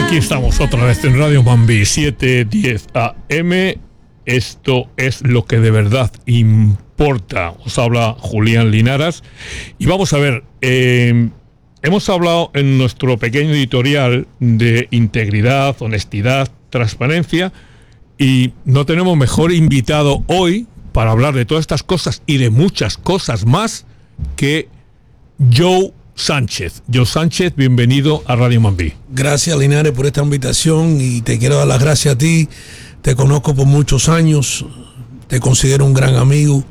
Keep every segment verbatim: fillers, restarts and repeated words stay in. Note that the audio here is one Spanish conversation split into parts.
Aquí estamos otra vez en Radio Mambí siete diez A M. Esto es lo que de verdad importa. Os habla Julián Linaras. Y vamos a ver, eh, hemos hablado en nuestro pequeño editorial de integridad, honestidad, transparencia. Y no tenemos mejor invitado hoy para hablar de todas estas cosas y de muchas cosas más que Joe Sánchez. Joe Sánchez, bienvenido a Radio Mambí. Gracias, Linares, por esta invitación y te quiero dar las gracias a ti. Te conozco por muchos años, te considero un gran amigo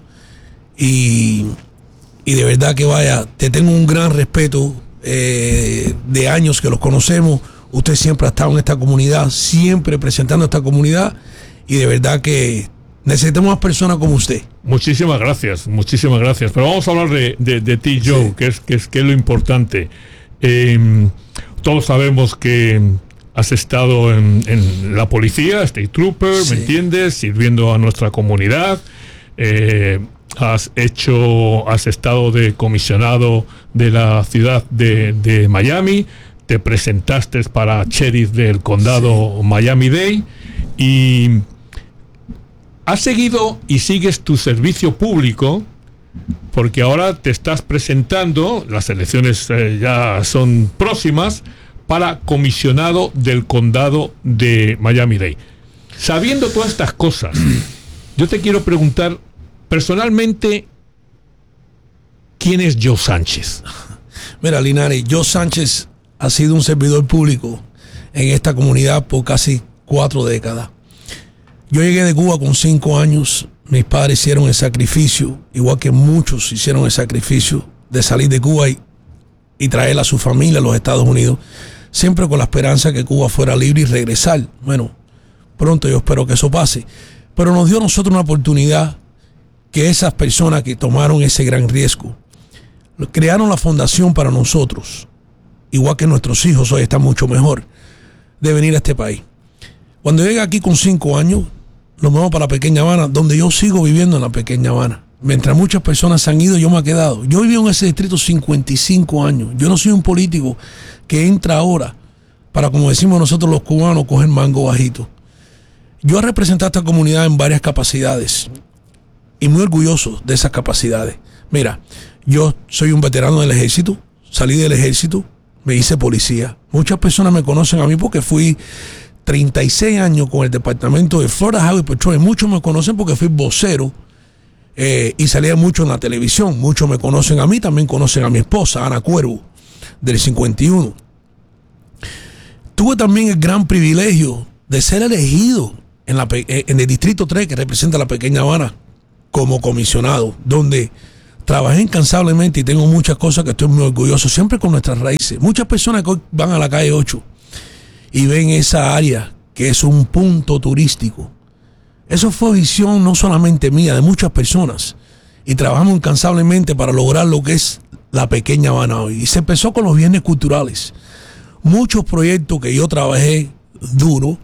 y, y de verdad que vaya, te tengo un gran respeto eh, de años que los conocemos. Usted siempre ha estado en esta comunidad, siempre presentando a esta comunidad y de verdad que necesitamos más personas como usted. Muchísimas gracias, muchísimas gracias. Pero vamos a hablar de, de, de ti, Joe, sí. que, es, que, es, que es lo importante. Eh, todos sabemos que has estado en, en la policía, State Trooper, sí. ¿me entiendes? Sirviendo a nuestra comunidad. Eh, has hecho, has estado de comisionado de la ciudad de, de Miami. Te presentaste para sheriff del condado sí. Miami-Dade y has seguido y sigues tu servicio público porque ahora te estás presentando, las elecciones eh, ya son próximas, para comisionado del condado de Miami-Dade. Sabiendo todas estas cosas, yo te quiero preguntar personalmente, ¿quién es Joe Sánchez? Mira, Linares, Joe Sánchez ha sido un servidor público en esta comunidad por casi cuatro décadas. Yo llegué de Cuba con cinco años. Mis padres hicieron el sacrificio, igual que muchos hicieron el sacrificio de salir de Cuba y, y traer a su familia a los Estados Unidos, siempre con la esperanza que Cuba fuera libre y regresar. Bueno, pronto yo espero que eso pase. Pero nos dio a nosotros una oportunidad que esas personas que tomaron ese gran riesgo crearon la fundación para nosotros, igual que nuestros hijos hoy están mucho mejor, de venir a este país. Cuando llegué aquí con cinco años, nos vamos para la Pequeña Habana, donde yo sigo viviendo en la Pequeña Habana. Mientras muchas personas se han ido, yo me he quedado. Yo viví en ese distrito cincuenta y cinco años. Yo no soy un político que entra ahora para, como decimos nosotros los cubanos, coger mango bajito. Yo he representado a esta comunidad en varias capacidades y muy orgulloso de esas capacidades. Mira, yo soy un veterano del ejército, salí del ejército, me hice policía. Muchas personas me conocen a mí porque fui treinta y seis años con el departamento de Florida Highway Patrol. Muchos me conocen porque fui vocero eh, y salía mucho en la televisión. Muchos me conocen a mí, también conocen a mi esposa, Ana Cuervo, del cincuenta y uno. Tuve también el gran privilegio de ser elegido en, la, en el Distrito tres, que representa la Pequeña Habana, como comisionado, donde trabajé incansablemente y tengo muchas cosas que estoy muy orgulloso, siempre con nuestras raíces. Muchas personas que hoy van a la calle ocho y ven esa área que es un punto turístico. Eso fue visión no solamente mía, de muchas personas. Y trabajamos incansablemente para lograr lo que es la Pequeña Habana hoy. Y se empezó con los bienes culturales. Muchos proyectos que yo trabajé duro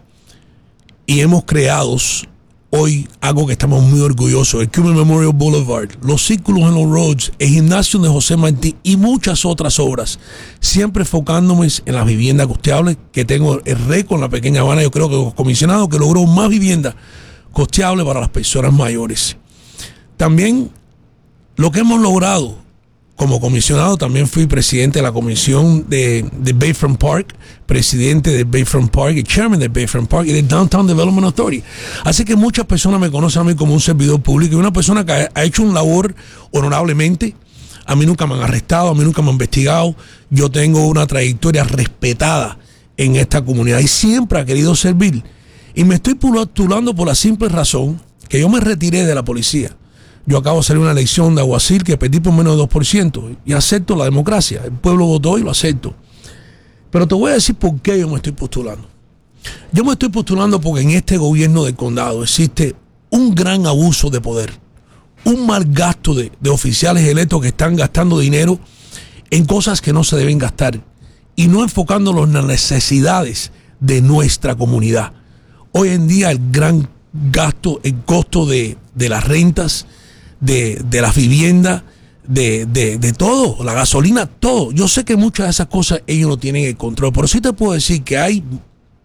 y hemos creado hoy algo que estamos muy orgullosos. El Cuban Memorial Boulevard, los círculos en los roads, el gimnasio de José Martí y muchas otras obras. Siempre enfocándome en las viviendas costeables, que tengo el récord en la Pequeña Habana. Yo creo que los comisionados que logró más viviendas costeables para las personas mayores. También lo que hemos logrado como comisionado, también fui presidente de la comisión de, de Bayfront Park, presidente de Bayfront Park y chairman de Bayfront Park y de Downtown Development Authority. Así que muchas personas me conocen a mí como un servidor público y una persona que ha, ha hecho un labor honorablemente. A mí nunca me han arrestado, a mí nunca me han investigado. Yo tengo una trayectoria respetada en esta comunidad y siempre he querido servir. Y me estoy postulando por la simple razón que yo me retiré de la policía. Yo acabo de salir una elección de alguacil que perdí por menos de dos por ciento y acepto la democracia. El pueblo votó y lo acepto. Pero te voy a decir por qué yo me estoy postulando. Yo me estoy postulando porque en este gobierno del condado existe un gran abuso de poder, un mal gasto de, de oficiales electos que están gastando dinero en cosas que no se deben gastar y no enfocándolos en las necesidades de nuestra comunidad. Hoy en día el gran gasto, el costo de, de las rentas, de, de las viviendas, de, de, de todo, la gasolina, todo. Yo sé que muchas de esas cosas ellos no tienen el control, pero sí te puedo decir que hay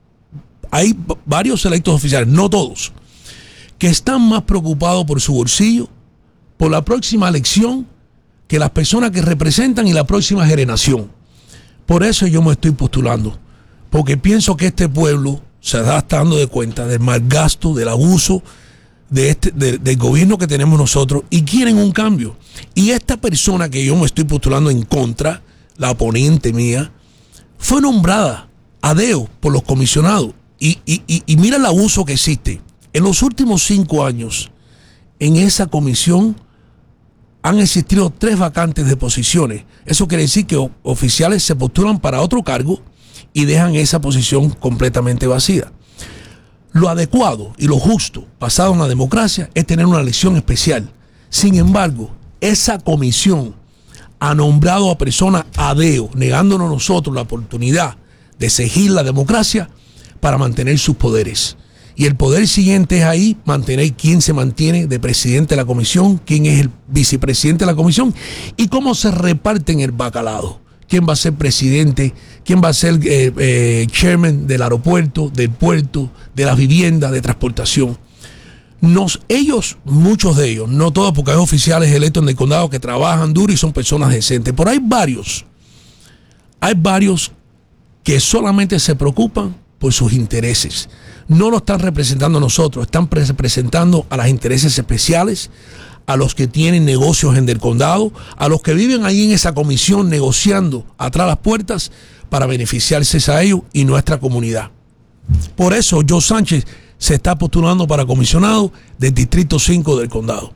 hay varios electos oficiales, no todos, que están más preocupados por su bolsillo, por la próxima elección, que las personas que representan y la próxima generación. Por eso yo me estoy postulando, porque pienso que este pueblo se está dando de cuenta del mal gasto, del abuso de este, de, del gobierno que tenemos nosotros, y quieren un cambio. Y esta persona que yo me estoy postulando en contra, la oponente mía, fue nombrada a dedo por los comisionados. Y, y, y, y mira el abuso que existe. En los últimos cinco años, en esa comisión han existido tres vacantes de posiciones. Eso quiere decir que oficiales se postulan para otro cargo y dejan esa posición completamente vacía. Lo adecuado y lo justo, basado en la democracia, es tener una elección especial. Sin embargo, esa comisión ha nombrado a personas a dedo, negándonos a nosotros la oportunidad de seguir la democracia para mantener sus poderes. Y el poder siguiente es ahí mantener quién se mantiene de presidente de la comisión, quién es el vicepresidente de la comisión y cómo se reparten el bacalao. Quién va a ser presidente, quién va a ser eh, eh, chairman del aeropuerto, del puerto, de las viviendas, de transportación. Nos, ellos, muchos de ellos, no todos, porque hay oficiales electos en el condado que trabajan duro y son personas decentes, pero hay varios, hay varios que solamente se preocupan por sus intereses. No lo están representando a nosotros, están representando a los intereses especiales, a los que tienen negocios en el condado, a los que viven ahí en esa comisión negociando atrás las puertas para beneficiarse a ellos y nuestra comunidad. Por eso Joe Sánchez se está postulando para comisionado del Distrito cinco del condado.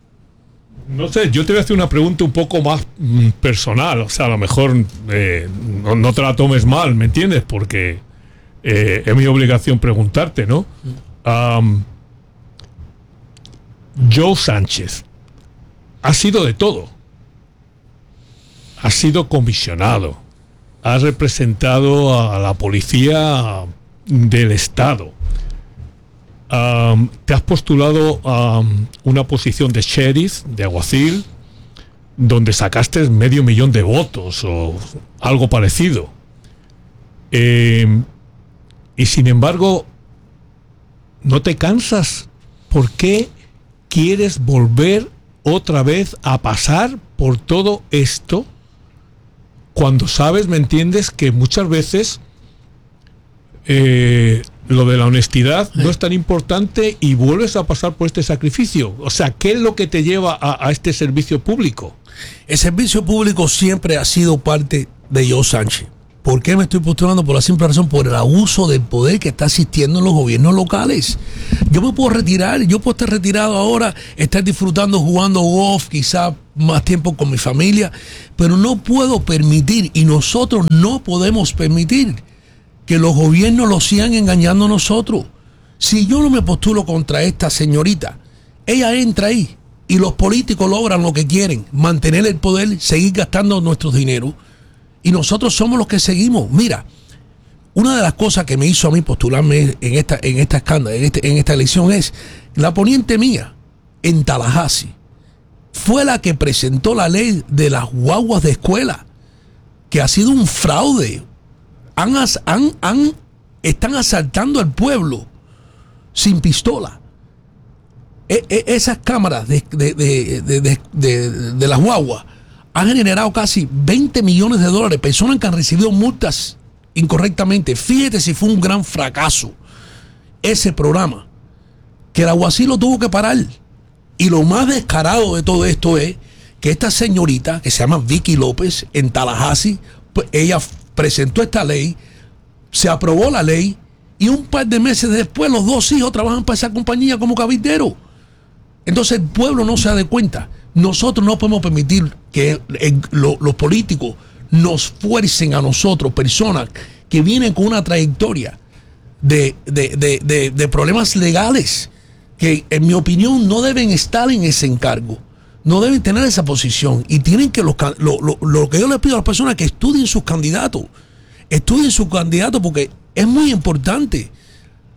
No sé, yo te voy a hacer una pregunta un poco más mm, personal, o sea, a lo mejor eh, no, no te la tomes mal, ¿me entiendes? Porque eh, es mi obligación preguntarte, ¿no? Um, Joe Sánchez ha sido de todo. Ha sido comisionado, ha representado a la policía del estado. Um, te has postulado a um, una posición de sheriff, de alguacil, donde sacaste medio millón de votos o algo parecido. Eh, y sin embargo, ¿no te cansas? ¿Por qué quieres volver otra vez a pasar por todo esto cuando sabes, me entiendes, que muchas veces eh, lo de la honestidad no es tan importante y vuelves a pasar por este sacrificio? O sea, ¿qué es lo que te lleva a, a este servicio público? El servicio público siempre ha sido parte de Joe Sánchez. ¿Por qué me estoy postulando? Por la simple razón, por el abuso del poder que está existiendo en los gobiernos locales. Yo me puedo retirar, yo puedo estar retirado ahora, estar disfrutando, jugando golf, quizá más tiempo con mi familia, pero no puedo permitir, y nosotros no podemos permitir, que los gobiernos los sigan engañando a nosotros. Si yo no me postulo contra esta señorita, ella entra ahí y los políticos logran lo que quieren, mantener el poder, seguir gastando nuestros dineros. Y nosotros somos los que seguimos. Mira, una de las cosas que me hizo a mí postularme en esta, en esta escándalo, en, este, en esta elección es la poniente mía en Tallahassee. Fue la que presentó la ley de las guaguas de escuela, que ha sido un fraude. Han, han, han, están asaltando al pueblo sin pistola. E, e, esas cámaras de, de, de, de, de, de, de las guaguas han generado casi veinte millones de dólares. Personas que han recibido multas incorrectamente. Fíjate si fue un gran fracaso ese programa, que el alguacil lo tuvo que parar. Y lo más descarado de todo esto es que esta señorita, que se llama Vicky López, en Tallahassee, pues ella presentó esta ley, se aprobó la ley, y un par de meses después los dos hijos trabajan para esa compañía como cabilderos. Entonces el pueblo no se da de cuenta. Nosotros no podemos permitir que el, lo, los políticos nos fuercen a nosotros, personas que vienen con una trayectoria de, de, de, de, de problemas legales, que en mi opinión no deben estar en ese encargo, no deben tener esa posición, y tienen que, los, lo, lo, lo que yo les pido a las personas, que estudien sus candidatos, estudien sus candidatos, porque es muy importante.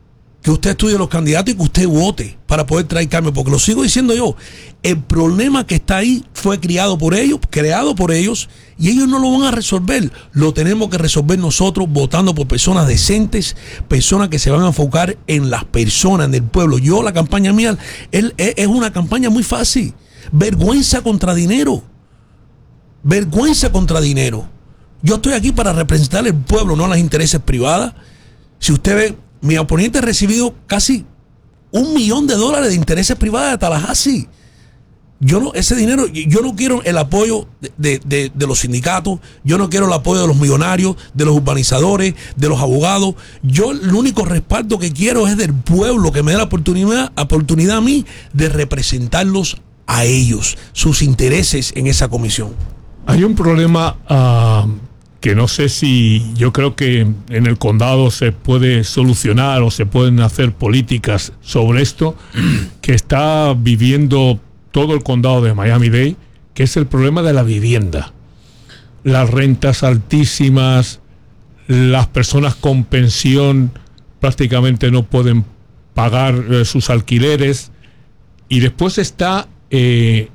que usted estudie los candidatos y que usted vote para poder traer cambio, porque lo sigo diciendo yo, el problema que está ahí fue criado por ellos, creado por ellos, y ellos no lo van a resolver. Lo tenemos que resolver nosotros votando por personas decentes, personas que se van a enfocar en las personas, en el pueblo. Yo, la campaña mía es, es una campaña muy fácil. Vergüenza contra dinero. Vergüenza contra dinero. Yo estoy aquí para representar el pueblo, no los intereses privados. Si usted ve, mi oponente ha recibido casi un millón de dólares de intereses privados de Tallahassee. Yo no, ese dinero, yo no quiero el apoyo de, de, de, de los sindicatos, yo no quiero el apoyo de los millonarios, de los urbanizadores, de los abogados. Yo el único respaldo que quiero es del pueblo, que me dé la oportunidad, oportunidad a mí de representarlos a ellos, sus intereses en esa comisión. Hay un problema uh, que no sé si yo creo que en el condado se puede solucionar o se pueden hacer políticas sobre esto, que está viviendo todo el condado de Miami-Dade, que es el problema de la vivienda. Las rentas altísimas, las personas con pensión prácticamente no pueden pagar eh, sus alquileres, y después está eh,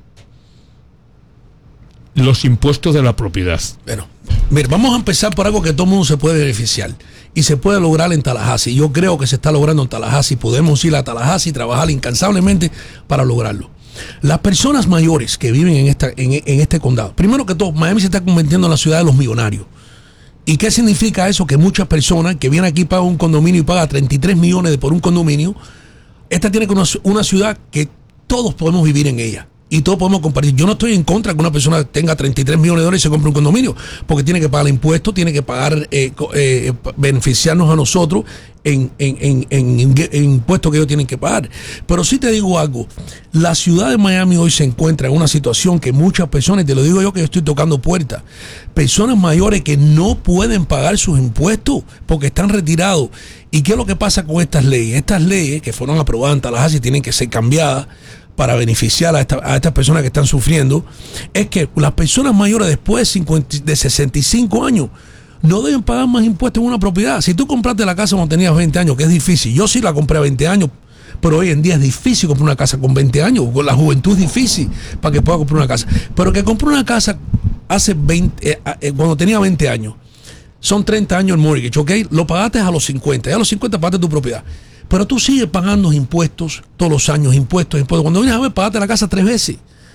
los impuestos de la propiedad. Bueno, mira, vamos a empezar por algo que todo el mundo se puede beneficiar y se puede lograr en Tallahassee. Yo creo que se está logrando en Tallahassee. Podemos ir a Tallahassee y trabajar incansablemente para lograrlo. Las personas mayores que viven en, esta, en, en este condado, primero que todo, Miami se está convirtiendo en la ciudad de los millonarios. ¿Y qué significa eso? Que muchas personas que vienen aquí pagan un condominio y pagan treinta y tres millones por un condominio. Esta tiene una, una ciudad que todos podemos vivir en ella y todos podemos compartir. Yo no estoy en contra que una persona tenga treinta y tres millones de dólares y se compre un condominio, porque tiene que pagar impuestos, tiene que pagar, eh, eh, beneficiarnos a nosotros en, en, en, en, en, en impuestos que ellos tienen que pagar. Pero sí te digo algo, la ciudad de Miami hoy se encuentra en una situación que muchas personas, te lo digo yo que yo estoy tocando puertas, personas mayores que no pueden pagar sus impuestos porque están retirados. ¿Y qué es lo que pasa con estas leyes? Estas leyes que fueron aprobadas en Tallahassee tienen que ser cambiadas para beneficiar a, esta, a estas personas que están sufriendo. Es que las personas mayores después de, cincuenta, de sesenta y cinco años no deben pagar más impuestos en una propiedad. Si tú compraste la casa cuando tenías veinte años, que es difícil, yo sí la compré a veinte años, pero hoy en día es difícil comprar una casa con veinte años, con la juventud es difícil para que pueda comprar una casa. Pero que compró una casa hace veinte, eh, eh, cuando tenía veinte años, son treinta años el mortgage, ¿ok? Lo pagaste a los cincuenta, y a los cincuenta pagaste tu propiedad. Pero tú sigues pagando impuestos todos los años, impuestos, impuestos. Cuando vienes a ver, pagaste la casa tres veces.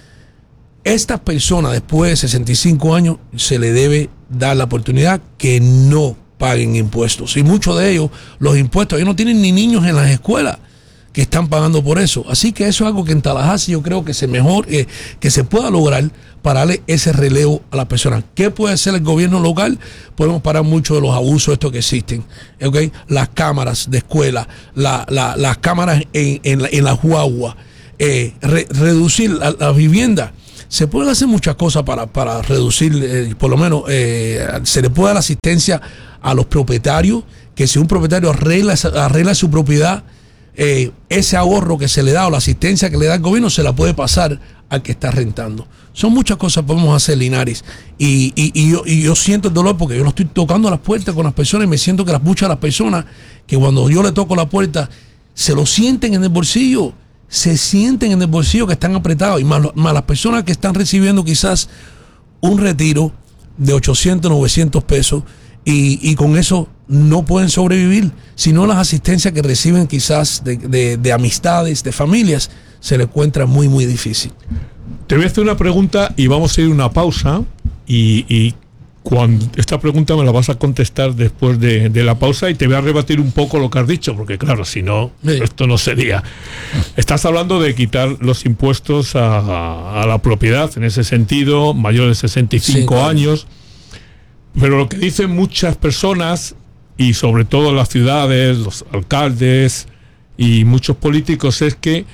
Estas personas, después de sesenta y cinco años, se le debe dar la oportunidad que no paguen impuestos. Y muchos de ellos, los impuestos, ellos no tienen ni niños en las escuelas que están pagando por eso. Así que eso es algo que en Tallahassee yo creo que se mejor, eh, que se pueda lograr para darle ese relevo a las personas. ¿Qué puede hacer el gobierno local? Podemos parar muchos de los abusos estos que existen. ¿Okay? Las cámaras de escuela, la, la, las cámaras en, en, la, en las guaguas, eh, re, reducir la, la vivienda. Se pueden hacer muchas cosas para, para reducir, eh, por lo menos eh, se le puede dar asistencia a los propietarios, que si un propietario arregla, arregla su propiedad, eh, ese ahorro que se le da o la asistencia que le da el gobierno se la puede pasar al que está rentando. Son muchas cosas que podemos hacer, Linares. Y, y, y, yo, y yo siento el dolor porque yo lo estoy tocando a las puertas con las personas y me siento que las muchas de las personas que cuando yo le toco la puerta se lo sienten en el bolsillo. Se sienten en el bolsillo que están apretados, y más, más las personas que están recibiendo quizás un retiro de ochocientos, novecientos pesos y, y con eso no pueden sobrevivir, sino las asistencias que reciben quizás de, de, de amistades, de familias, se le encuentra muy muy difícil. Te voy a hacer una pregunta y vamos a ir a una pausa, y, y cuando esta pregunta me la vas a contestar después de, de la pausa, y te voy a rebatir un poco lo que has dicho, porque claro, si no, sí, esto no sería. Estás hablando de quitar los impuestos a, a, a la propiedad, en ese sentido, mayor de sesenta y cinco sí, claro. años, pero lo que dicen muchas personas, y sobre todo las ciudades, los alcaldes y muchos políticos, es que,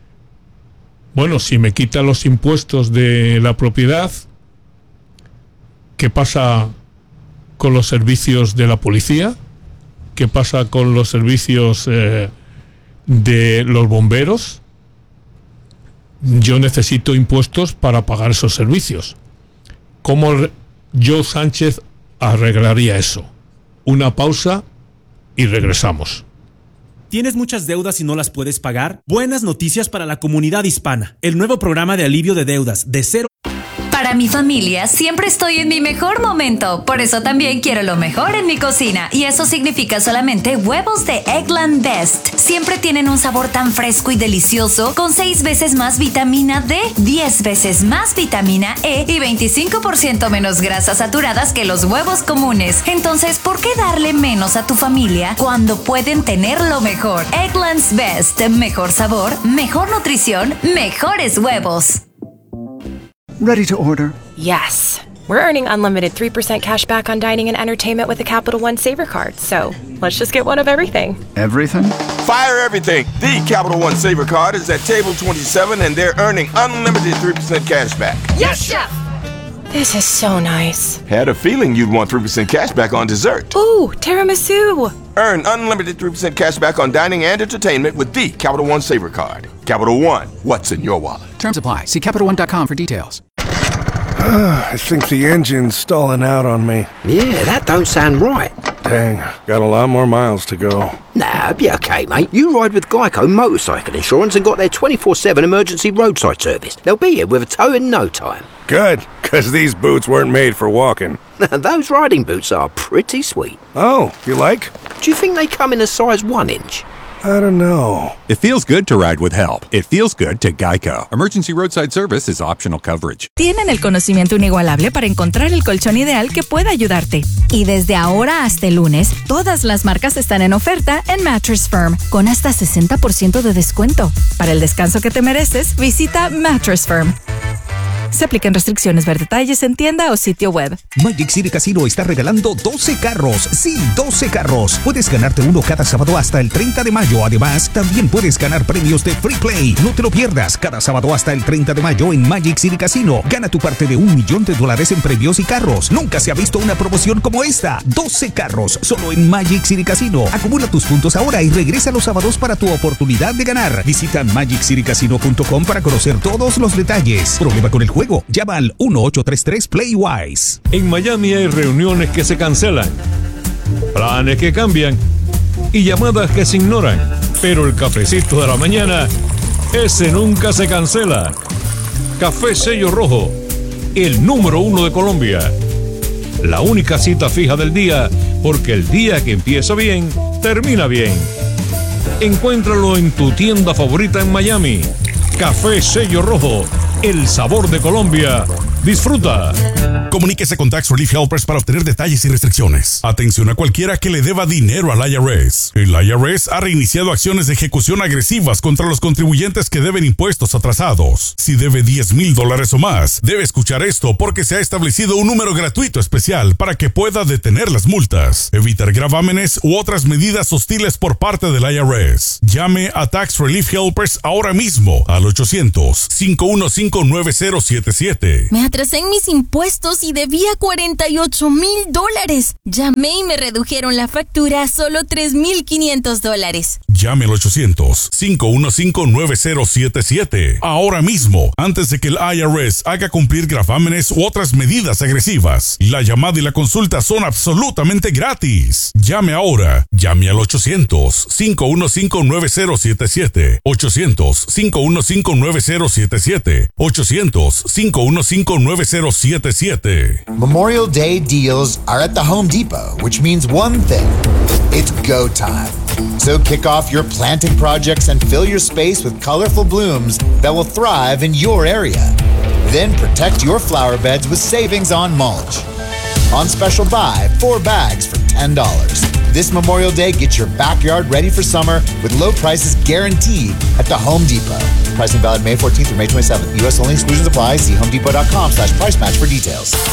bueno, si me quitan los impuestos de la propiedad, ¿qué pasa con los servicios de la policía? ¿Qué pasa con los servicios eh, de los bomberos? Yo necesito impuestos para pagar esos servicios. ¿Cómo Joe Sánchez arreglaría eso? Una pausa y regresamos. ¿Tienes muchas deudas y no las puedes pagar? Buenas noticias para la comunidad hispana. El nuevo programa de alivio de deudas de cero. Para mi familia, siempre estoy en mi mejor momento. Por eso también quiero lo mejor en mi cocina. Y eso significa solamente huevos de Eggland Best. Siempre tienen un sabor tan fresco y delicioso, con seis veces más vitamina D, diez veces más vitamina E y veinticinco por ciento menos grasas saturadas que los huevos comunes. Entonces, ¿por qué darle menos a tu familia cuando pueden tener lo mejor? Eggland's Best. Mejor sabor, mejor nutrición, mejores huevos. Ready to order? Yes. We're earning unlimited three percent cash back on dining and entertainment with the Capital One Saver Card, so let's just get one of everything. Everything? Fire everything! The Capital One Saver Card is at table twenty-seven and they're earning unlimited three percent cash back. Yes, Chef! This is so nice. Had a feeling you'd want three percent cash back on dessert. Ooh, tiramisu! Earn unlimited three percent cash back on dining and entertainment with the Capital One Saver Card. Capital One, what's in your wallet? Terms apply. See Capital One dot com for details. I think the engine's stalling out on me. Yeah, that don't sound right. Dang, got a lot more miles to go. Nah, be okay, mate. You ride with Geico Motorcycle Insurance and got their twenty-four seven emergency roadside service. They'll be here with a tow in no time. Good, because these boots weren't made for walking. Those riding boots are pretty sweet. Oh, you like? Do you think they come in a size one inch? I don't know. It feels good to ride with help. It feels good to Geico. Emergency roadside service is optional coverage. Tienen el conocimiento inigualable para encontrar el colchón ideal que pueda ayudarte. Y desde ahora hasta el lunes, todas las marcas están en oferta en Mattress Firm, con hasta sesenta por ciento de descuento. Para el descanso que te mereces, visita Mattress Firm. Se aplican restricciones. Ver detalles en tienda o sitio web. Magic City Casino está regalando doce carros. Sí, doce carros. Puedes ganarte uno cada sábado hasta el treinta de mayo. Además, también puedes ganar premios de Free Play. No te lo pierdas. Cada sábado hasta el treinta de mayo en Magic City Casino. Gana tu parte de un millón de dólares en premios y carros. Nunca se ha visto una promoción como esta. doce carros solo en Magic City Casino. Acumula tus puntos ahora y regresa los sábados para tu oportunidad de ganar. Visita magic city casino punto com para conocer todos los detalles. ¿Problema con el juego? Llama al uno ocho tres tres Playwise. En Miami hay reuniones que se cancelan, planes que cambian y llamadas que se ignoran. Pero el cafecito de la mañana, ese nunca se cancela. Café Sello Rojo, el número uno de Colombia. La única cita fija del día, porque el día que empieza bien, termina bien. Encuéntralo en tu tienda favorita en Miami. Café Sello Rojo, el sabor de Colombia. Disfruta. Comuníquese con Tax Relief Helpers para obtener detalles y restricciones. Atención a cualquiera que le deba dinero al I R S. El I R S ha reiniciado acciones de ejecución agresivas contra los contribuyentes que deben impuestos atrasados. Si debe diez mil dólares o más, debe escuchar esto porque se ha establecido un número gratuito especial para que pueda detener las multas, evitar gravámenes u otras medidas hostiles por parte del I R S. Llame a Tax Relief Helpers ahora mismo al ochocientos, cinco uno cinco, nueve cero siete siete. Me atrasé en mis impuestos y debía cuarenta y ocho mil dólares. Llamé y me redujeron la factura a solo tres mil quinientos dólares. Llame al ochocientos, cinco uno cinco, nueve cero siete siete ahora mismo, antes de que el I R S haga cumplir gravámenes u otras medidas agresivas. La llamada y la consulta son absolutamente gratis. Llame ahora. Llame al ochocientos, cinco uno cinco, nueve cero siete siete. ochocientos, cinco uno cinco, nueve cero siete siete. ochocientos, cinco uno cinco, nueve cero siete siete. Memorial Day deals are at the Home Depot, which means one thing. It's go time. So kick off your planting projects and fill your space with colorful blooms that will thrive in your area. Then protect your flower beds with savings on mulch. On special buy, four bags for ten dollars. This Memorial Day, get your backyard ready for summer with low prices guaranteed at the Home Depot. Pricing valid May fourteenth through May twenty-seventh. U S only, exclusions apply. See homedepot.com slash price match for details.